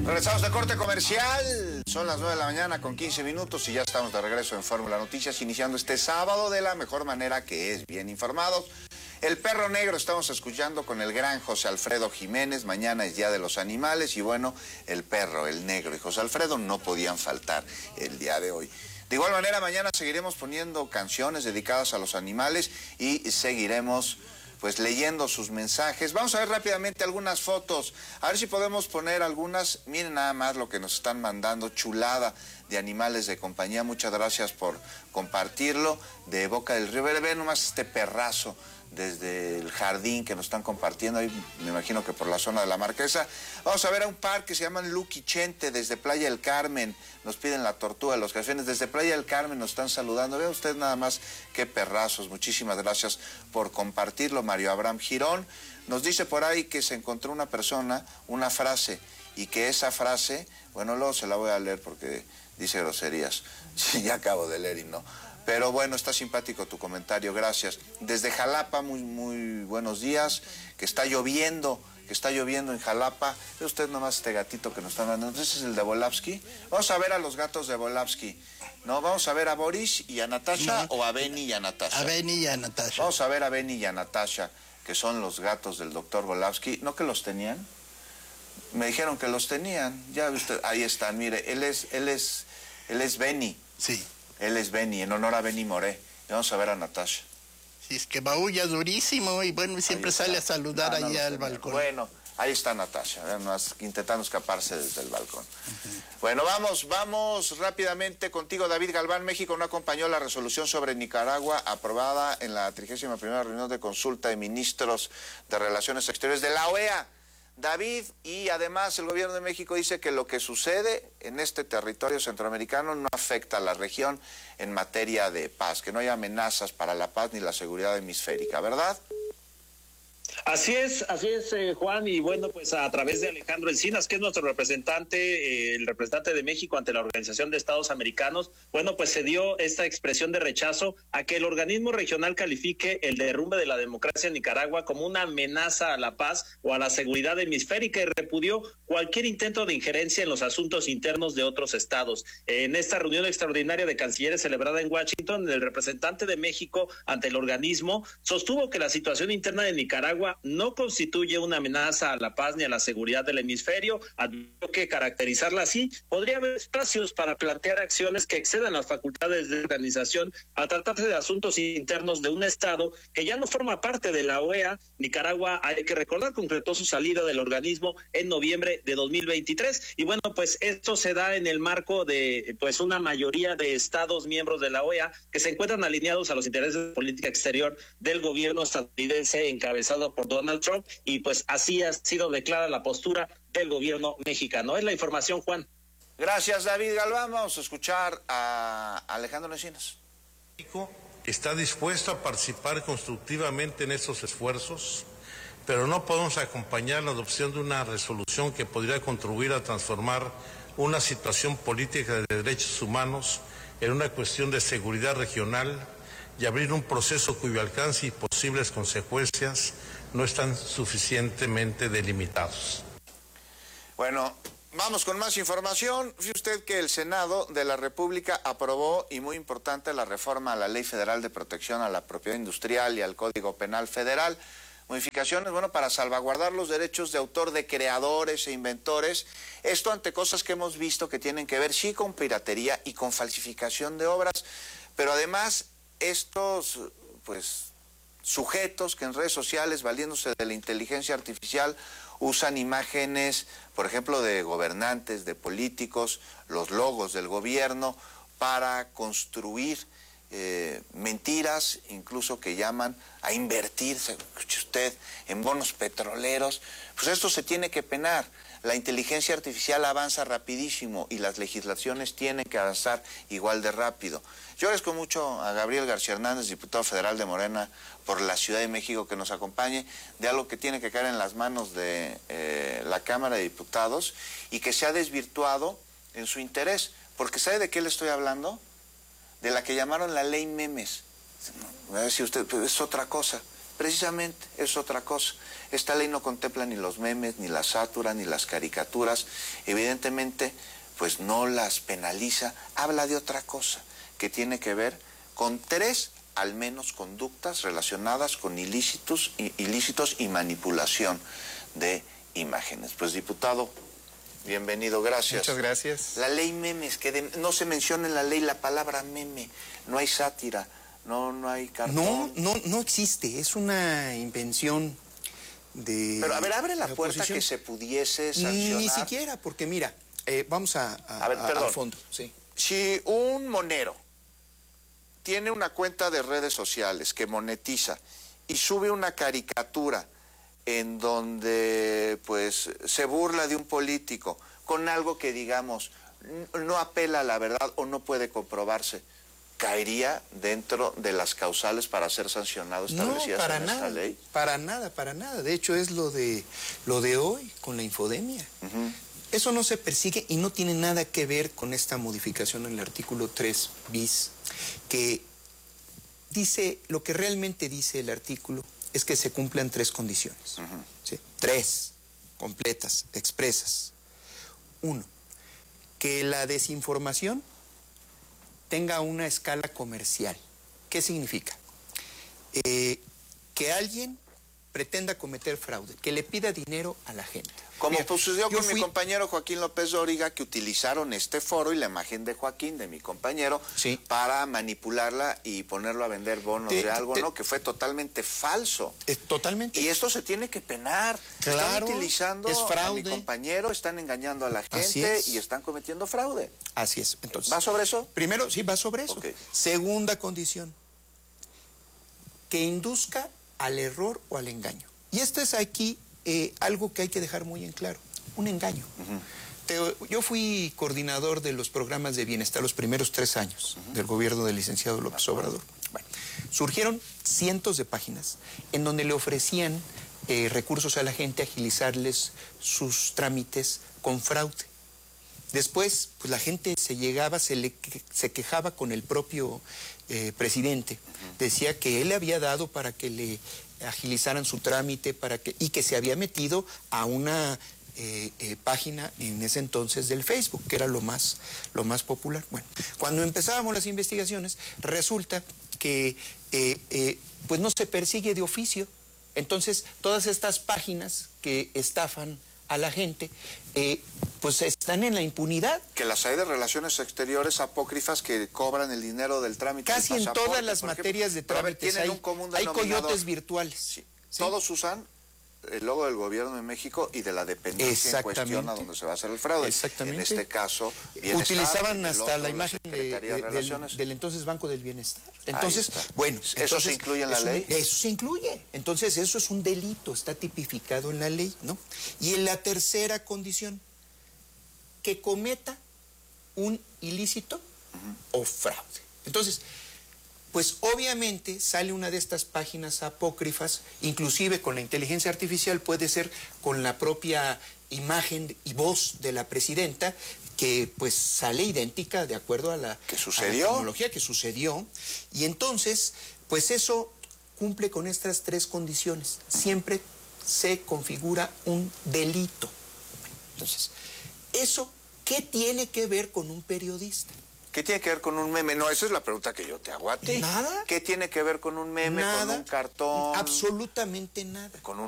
Regresamos de corte comercial, son las 9 de la mañana con 15 minutos y ya estamos de regreso en Fórmula Noticias, iniciando este sábado de la mejor manera, que es bien informados. El perro negro estamos escuchando con el gran José Alfredo Jiménez. Mañana es Día de los Animales y bueno, el perro, el negro y José Alfredo no podían faltar el día de hoy. De igual manera, mañana seguiremos poniendo canciones dedicadas a los animales y seguiremos pues leyendo sus mensajes. Vamos a ver rápidamente algunas fotos, a ver si podemos poner algunas. Miren nada más lo que nos están mandando, chulada de animales de compañía. Muchas gracias por compartirlo. De Boca del Río, ve nomás este perrazo desde el jardín que nos están compartiendo ahí, me imagino que por la zona de la Marquesa. Vamos a ver a un par que se llaman Lucky Chente desde Playa del Carmen, nos piden la tortuga de los cafenes, desde Playa del Carmen nos están saludando. Vea usted nada más qué perrazos, muchísimas gracias por compartirlo. Mario Abraham Girón nos dice por ahí que se encontró una persona, una frase, y que esa frase, bueno, luego se la voy a leer porque dice groserías. Sí, ya acabo de leer y no. Pero bueno, está simpático tu comentario, gracias. Desde Jalapa, muy buenos días, que está lloviendo en Jalapa. Ve usted nomás este gatito que nos está mandando. ¿Ese es el de Volavsky? Vamos a ver a los gatos de Volavsky. No, vamos a ver a Boris y a Natasha, no, o a Benny y a Natasha. A Benny y a Natasha. Vamos a ver a Benny y a Natasha, que son los gatos del doctor Volavsky. ¿No que los tenían? Me dijeron que los tenían. Ya ve usted, ahí están, mire, él es Benny. Sí. Él es Benny, en honor a Benny Moré. Y vamos a ver a Natasha. Sí, es que maulla durísimo y bueno, siempre sale a saludar allá al balcón. Bueno, ahí está Natasha, intentando escaparse desde el balcón. Bueno, vamos rápidamente contigo, David Galván. México no acompañó la resolución sobre Nicaragua aprobada en la 31ª reunión de consulta de ministros de Relaciones Exteriores de la OEA. David, y además el gobierno de México dice que lo que sucede en este territorio centroamericano no afecta a la región en materia de paz, que no hay amenazas para la paz ni la seguridad hemisférica, ¿verdad? Así es, Juan, y bueno, pues a través de Alejandro Encinas, que es nuestro representante, el representante de México ante la Organización de Estados Americanos, bueno, pues se dio esta expresión de rechazo a que el organismo regional califique el derrumbe de la democracia en Nicaragua como una amenaza a la paz o a la seguridad hemisférica y repudió cualquier intento de injerencia en los asuntos internos de otros estados. En esta reunión extraordinaria de cancilleres celebrada en Washington, el representante de México ante el organismo sostuvo que la situación interna de Nicaragua no constituye una amenaza a la paz ni a la seguridad del hemisferio. Advirtió que caracterizarla así podría haber espacios para plantear acciones que excedan las facultades de organización al tratarse de asuntos internos de un estado que ya no forma parte de la OEA. Nicaragua, hay que recordar, concretó su salida del organismo en noviembre de 2023 y bueno, pues esto se da en el marco de pues una mayoría de estados miembros de la OEA que se encuentran alineados a los intereses de política exterior del gobierno estadounidense encabezado por Donald Trump, y pues así ha sido declarada la postura del gobierno mexicano. Es la información, Juan. Gracias, David Galván. Vamos a escuchar a Alejandro Encinas. México está dispuesto a participar constructivamente en estos esfuerzos, pero no podemos acompañar la adopción de una resolución que podría contribuir a transformar una situación política de derechos humanos en una cuestión de seguridad regional y abrir un proceso cuyo alcance y posibles consecuencias no están suficientemente delimitados. Bueno, vamos con más información. Fíjese usted que el Senado de la República aprobó, y muy importante, la reforma a la Ley Federal de Protección a la Propiedad Industrial y al Código Penal Federal. Modificaciones, bueno, para salvaguardar los derechos de autor de creadores e inventores. Esto ante cosas que hemos visto que tienen que ver, sí, con piratería y con falsificación de obras, pero además estos, pues, sujetos que en redes sociales, valiéndose de la inteligencia artificial, usan imágenes, por ejemplo, de gobernantes, de políticos, los logos del gobierno, para construir mentiras, incluso que llaman a invertir, escuche usted, en bonos petroleros. Pues esto se tiene que penar. La inteligencia artificial avanza rapidísimo y las legislaciones tienen que avanzar igual de rápido. Yo agradezco mucho a Gabriel García Hernández, diputado federal de Morena por la Ciudad de México, que nos acompañe de algo que tiene que caer en las manos de la Cámara de Diputados y que se ha desvirtuado en su interés. Porque ¿sabe de qué le estoy hablando? De la que llamaron la ley memes. Va a decir usted, pero es otra cosa. precisamente es otra cosa. Esta ley no contempla ni los memes, ni la sátira, ni las caricaturas. Evidentemente, pues no las penaliza. Habla de otra cosa, que tiene que ver con 3, al menos, conductas relacionadas con ilícitos y manipulación de imágenes. Pues, diputado, bienvenido, gracias. Muchas gracias. La ley memes, que no se menciona en la ley la palabra meme, no hay sátira, no hay cartón. No existe, es una invención de... Pero a ver, abre la puerta que se pudiese sancionar. Ni siquiera, porque mira, vamos a ver, perdón. a fondo. Sí. Si un monero tiene una cuenta de redes sociales que monetiza y sube una caricatura en donde pues se burla de un político con algo que, digamos, no apela a la verdad o no puede comprobarse, ¿caería dentro de las causales para ser sancionado establecidas en esta ley? Para nada. De hecho, es lo de hoy con la infodemia. Eso no se persigue y no tiene nada que ver con esta modificación en el artículo 3 bis, que dice, lo que realmente dice el artículo es que se cumplan 3 condiciones. ¿Sí? 3, completas, expresas. 1, que la desinformación tenga una escala comercial. ¿Qué significa? Que alguien pretenda cometer fraude, que le pida dinero a la gente. Como sucedió con mi compañero Joaquín López Dóriga, que utilizaron este foro y la imagen de Joaquín, de mi compañero, sí, para manipularla y ponerlo a vender bonos de algo, ¿no? Que fue totalmente falso. Totalmente. Y esto se tiene que penar. Claro, están utilizando es fraude. a mi compañero, están engañando a la gente y están cometiendo fraude. Así es. Entonces, ¿va sobre eso? Primero, sí, va sobre eso. Okay. Segunda condición, que induzca al error o al engaño. Y esto es aquí algo que hay que dejar muy en claro, un engaño. Yo fui coordinador de los programas de bienestar los primeros 3 años del gobierno del licenciado López Obrador. Bueno, surgieron cientos de páginas en donde le ofrecían recursos a la gente, agilizarles sus trámites con fraude. Después, pues la gente se quejaba con el propio presidente. Decía que él le había dado para que le agilizaran su trámite y que se había metido a una página en ese entonces del Facebook, que era lo más popular. Bueno, cuando empezábamos las investigaciones, resulta que pues no se persigue de oficio. Entonces, todas estas páginas que estafan a la gente, pues están en la impunidad. Que las hay de relaciones exteriores apócrifas que cobran el dinero del trámite. Casi en todas las materias de trámites hay coyotes virtuales. Sí. ¿Sí? Todos usan el logo del gobierno de México y de la dependencia en cuestión a donde se va a hacer el fraude. Exactamente. En este caso, utilizaban hasta la imagen del entonces Banco del Bienestar. Entonces, bueno. ¿Eso se incluye en la ley? Eso se incluye. Entonces, eso es un delito, está tipificado en la ley, ¿no? Y en la tercera condición, que cometa un ilícito o fraude. Entonces, pues obviamente sale una de estas páginas apócrifas, inclusive con la inteligencia artificial, puede ser con la propia imagen y voz de la presidenta, que pues sale idéntica de acuerdo a la tecnología que sucedió. Y entonces, pues eso cumple con estas 3 condiciones. Siempre se configura un delito. Entonces, ¿eso qué tiene que ver con un periodista? ¿Qué tiene que ver con un meme? No, esa es la pregunta que yo te hago a ti. Nada. ¿Qué tiene que ver con un meme, nada, con un cartón? Absolutamente nada. Con un